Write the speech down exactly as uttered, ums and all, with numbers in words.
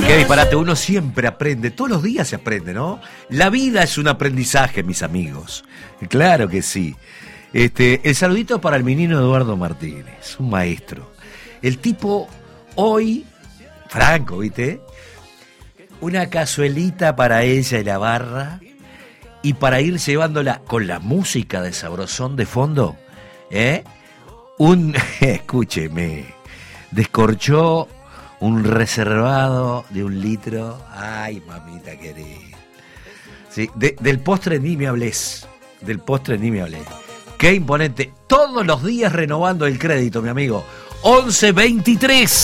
Qué disparate, uno siempre aprende, todos los días se aprende, ¿no? La vida es un aprendizaje, mis amigos. Claro que sí. Este, el saludito para el menino Eduardo Martínez, un maestro. El tipo hoy, franco, ¿viste? Una cazuelita para ella y la barra, y para ir llevándola con la música de Sabrosón de fondo, ¿eh? Un, escúcheme, descorchó un reservado de un litro. Ay, mamita querida. Sí, de, del postre ni me hables. Del postre ni me hables. Qué imponente. Todos los días renovando el crédito, mi amigo. once veintitrés